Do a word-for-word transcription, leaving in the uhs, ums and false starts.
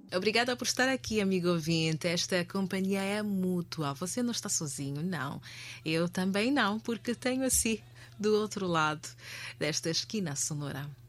Obrigada por estar aqui, amigo ouvinte. Esta companhia é mútua. Você não está sozinho, não. Eu também não, porque tenho assim do outro lado desta esquina sonora